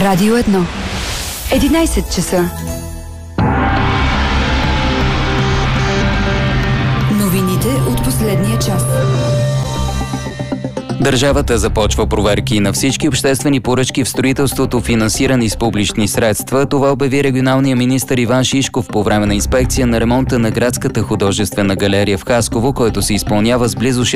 Радио 1. 11 часа. Новините от последния час. Държавата започва проверки на всички обществени поръчки в строителството, финансирани с публични средства. Това обяви регионалният министър Иван Шишков по време на инспекция на ремонта на градската художествена галерия в Хасково, който се изпълнява с близо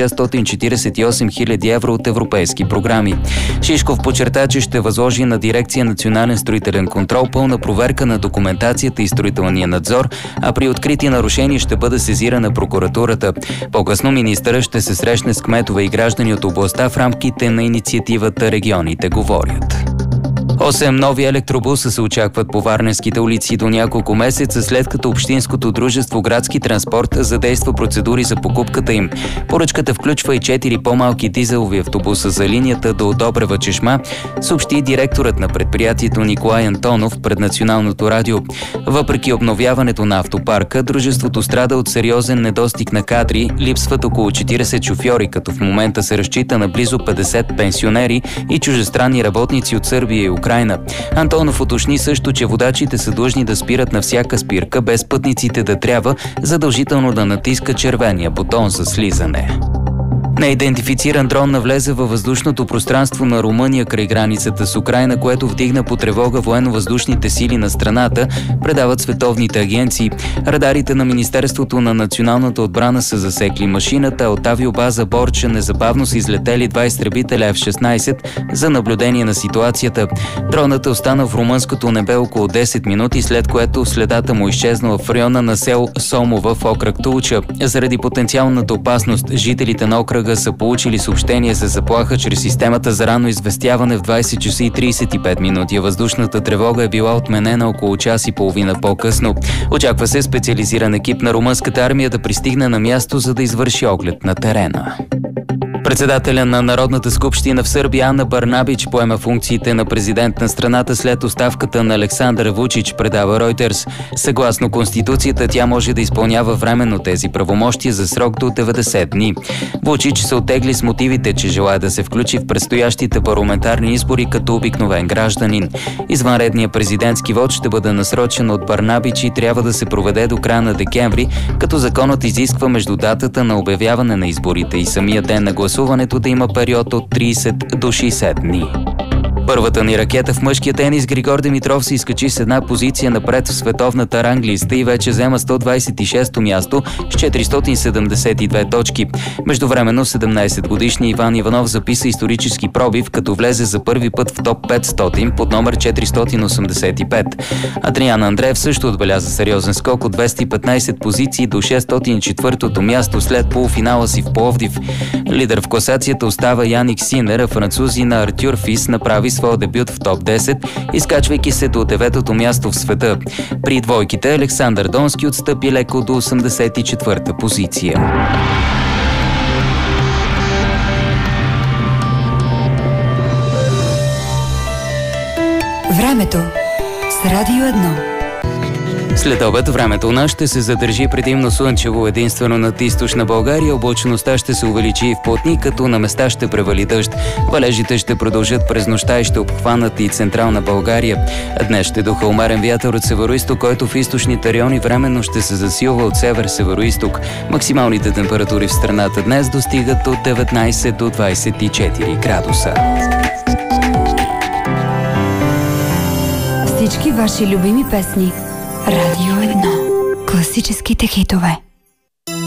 648 000 евро от европейски програми. Шишков подчерта, че ще възложи на дирекция Национален строителен контрол пълна проверка на документацията и строителния надзор, а при открити нарушения ще бъде сезирана прокуратурата. По-късно министърът ще се срещне с кметове и граждани от областта в рамките на инициативата "Регионите говорят". 8 нови електробуса се очакват по варненските улици до няколко месеца, след като Общинското дружество Градски транспорт задейства процедури за покупката им. Поръчката включва и 4 по-малки дизелови автобуса за линията до Добрева чешма, съобщи директорът на предприятието Николай Антонов пред Националното радио. Въпреки обновяването на автопарка, дружеството страда от сериозен недостиг на кадри, липсват около 40 шофьори, като в момента се разчита на близо 50 пенсионери и чуждестранни работници от Сърбия и Украйна. Антонов уточни също, че водачите са длъжни да спират на всяка спирка, без пътниците да трябва задължително да натискат червения бутон за слизане. Неидентифициран дрон навлезе във въздушното пространство на Румъния край границата с Украйна, което вдигна по тревога военно-въздушните сили на страната, предават световните агенции. Радарите на Министерството на националната отбрана са засекли машината, а от авиобаза Борча незабавно са излетели 2 изтребителя F-16 за наблюдение на ситуацията. Дронът е останал в румънското небе около 10 минути, след което следата му изчезнала в района на село Сомова в окръг Тулча. Заради потенциалната опасност, жителите на окръга са получили съобщение за заплаха чрез системата за ранно известяване в 20 часа и 35 минути. Въздушната тревога е била отменена около час и половина по-късно. Очаква се специализиран екип на румънската армия да пристигне на място, за да извърши оглед на терена. Председателя на Народната скупщина в Сърбия Ана Барнабич поема функциите на президент на страната след оставката на Александър Вучич, предава Ройтерс. Съгласно Конституцията, тя може да изпълнява временно тези правомощия за срок до 90 дни. Вучич се оттегли с мотивите, че желая да се включи в предстоящите парламентарни избори като обикновен гражданин. Извънредният президентски вод ще бъде насрочен от Барнабич и трябва да се проведе до края на декември, като законът изисква между датата на обявяване на изборите и самия ден на гласуването да има период от 30 до 60 дни. Първата ни ракета в мъжкия тенис Григор Димитров се изкачи с една позиция напред в световната ранглиста и вече взема 126-то място с 472 точки. Междувременно 17-годишният Иван Иванов записа исторически пробив, като влезе за първи път в топ 500 под номер 485. Адриан Андреев също отбеляза сериозен скок от 215 позиции до 604-то място след полуфинала си в Пловдив. Лидер в класацията остава Яник Синер, а французина Артюр Фис направи своя дебют в топ 10, изкачвайки се до 9-то място в света. При двойките Александър Донски отстъпи леко до 84-та позиция. Времето с Радио 1. След обед времето у нас ще се задържи предимно слънчево, единствено над източна България. Облачността ще се увеличи и в плотни, като на места ще превали дъжд. Валежите ще продължат през нощта и ще обхванат и централна България. Днес ще духа умерен вятър от североизток, който в източните райони временно ще се засилва от север-североизток. Максималните температури в страната днес достигат от 19 до 24 градуса. Всички ваши любими песни. Радио 1. Класическите хитове.